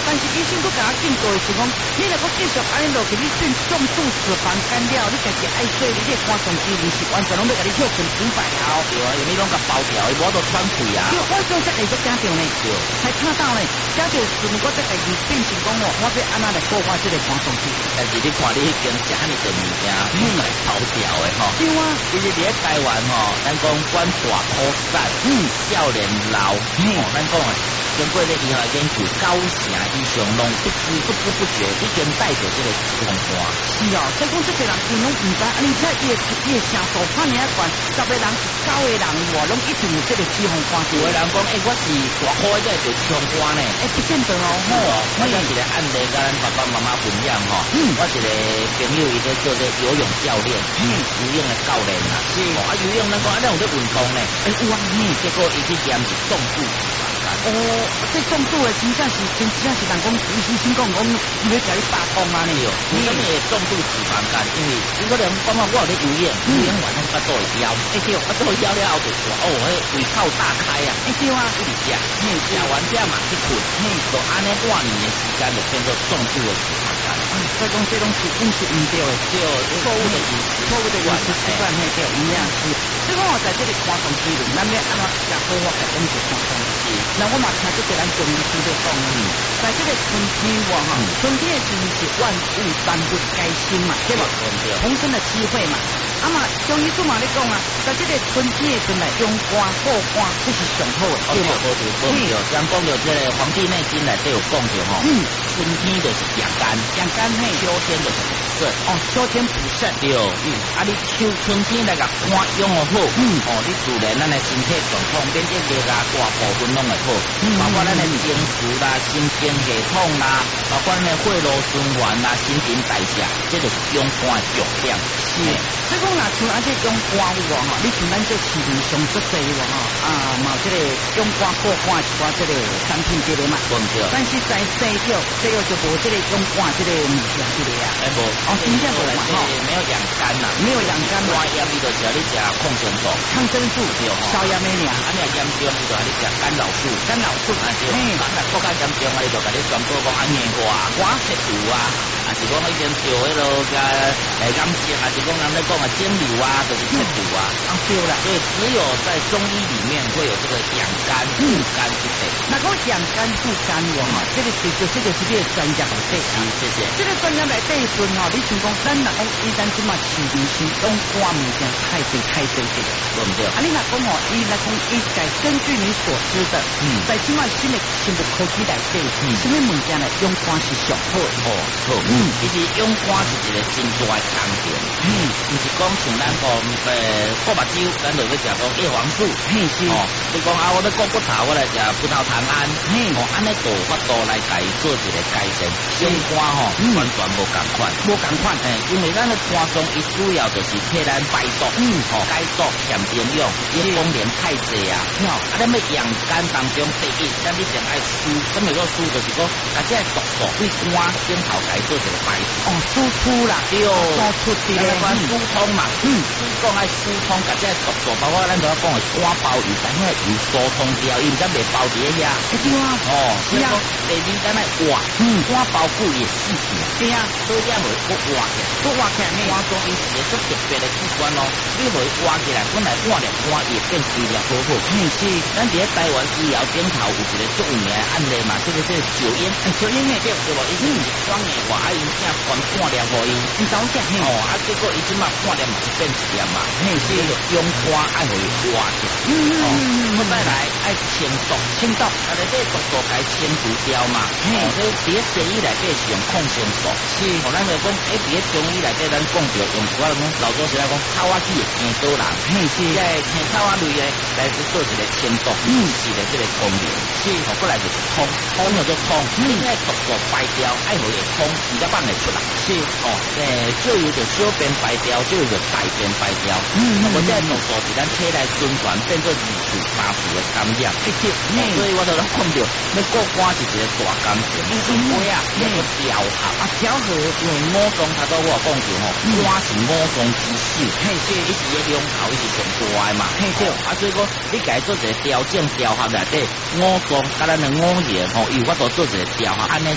但是医生佫甲我警告的是讲，你若佫继续安尼落去，你变重度脂肪肝了，你家己爱说你这肝脏机能是完全拢要甲你休困停摆了。 对啊，因为拢甲包掉，伊无都喘气啊。 对，我种才会做家长呢， 对， 才看到呢，家长是毋过这个变成讲我要安那来过我这个肝脏机能。 但是你看你迄间食安尼侪物件，来包掉的吼。 对啊， 其实伫咧台湾吼，咱讲管大扩散，少年老，咱讲啊。经过咧医学研究，九成以上拢不知不觉已经带着这个脂肪肝。 是哦，所以讲这些人因拢唔知，而且伊的程度看你一管，10个人9个人哇，拢一定有这个脂肪肝。 有的人讲，我是大块在就脂肪肝呢， 不见得哦。 我有一个案例，甲咱爸爸妈妈分享吼。我一个朋友伊在做这游泳教练，游泳的教练啦。是，游泳咱讲安尼有在运动呢，有啊，结果伊去验是重度脂肪肝。 哦，这重度的真正是人讲，医生讲伊要叫你罢工啊呢。 为什么重度脂肪肝？因为有可能刚好我有咧游泳，完了巴肚会枵，对，巴肚枵了后就说胃口大开啊， 对啊， 一直食，食完这嘛去困，就安尼半年的时间就变做重度的脂肪肝。 所以讲这种是饮食唔对的， 对，错误的饮食习惯，对，营养师。所以讲我在这里肝脏机能，咱要安怎食好我来讲就肝脏机。那我嘛听这个咱中医师在讲，在这个春天春天的时是万物万物该新嘛，对吧？重生的机会嘛。嘛中医师嘛咧讲啊，在这个春天的时来用肝护肝，这是上好的，对吧？ 对，咱讲到这个《黄帝内经》内都有讲到吼，春天就是养肝，秋天就是补肾， 秋天补肾， 对，你春天来个肝养好，你自然咱的身体状况免疫力啊，大部分拢会好，包括咱的情绪啦、神经系统啦，包括咱的血路循环啦、新陈代谢，这就是养肝的重点。 是，所以讲若像安这养肝有无吼？你像咱这市面上足济有无嘛这个养肝护肝一寡这个产品这个嘛， 对。 但是在西药就无这个养肝这个物件这个啊， 无， 真正无嘛吼， 没有养肝呐， 没有养肝嘛， 肝炎你就只要你食抗生素， 对，消炎的尔， 你若严重你就你食干扰素，啊对，若国家严重啊，你就甲你宣布讲安硬化切除啊，是讲已经着迄落个癌症，还是讲人咧讲肿瘤啊，就是切除啊， 对啦， 所以只有在中医里面会有这个养肝护肝之类。 那讲养肝护肝这个是你的专家来对啊， 谢谢。 这个专家来对阵你像讲咱若讲以咱即马市面是用肝物件太多， 对不对？ 你若讲伊来讲根据你所知的，在即马新的生物科技来对，什么物件来用肝是上好的？ 好，其实用肝是一个真大的工程，不是讲像咱讲顾目睭，咱就要食讲叶黄素，你讲我咧顾骨头，我来食葡萄糖胺，安尼做法度来改做一个改善，用肝完全无共款，因为咱的肝脏伊主要就是替咱排毒，解毒减营养，伊功能太济啊，咱要养肝当中第一，咱一定爱输，什么叫输？就是讲，把这毒素对肝顶头改做一个排输出啦， 对， 输出的疏通嘛，讲爱疏通，把这毒素，包括咱就要讲的肝包油，但迄个油疏通掉，伊毋则袂包伫遐。 对啊， 所以讲第二咱来活，肝包骨也细细， 对啊， 所以咱会活起来，肝脏伊是一个特别的器官哦，你会活起来，本来活了肝也变肥了好好。 是， 咱伫咧台湾医疗顶头有一个足有名的案例嘛，这个小英的对无？伊是双眼话，伊正管半粒互伊， 你早讲结果伊即马半粒嘛是变一粒嘛，所以就用肝爱互伊活起来。再来爱清毒，啊，你这毒素该清除掉嘛。所以伫咧西医内底是用抗生素，咱就讲伫咧中医内底咱讲着用我讲老早时来讲草仔子的青岛人，在青草仔类的来做一个清毒是的这个功能。过来就是通就通，你爱毒素排掉，爱互伊通，而家放会出来。少有就小便排掉，少有就大便排掉。我这毒素是咱体内循环变做二次、三次的感染。所以我就讲到，你过肝是一个大工程，因为那个调和因为五脏他都我讲着肝是五脏之首，所以伊是个龙头，伊是上大的嘛。所以讲你家做一个调整调和内底，五脏甲咱的五脏有法度做一个调和，安尼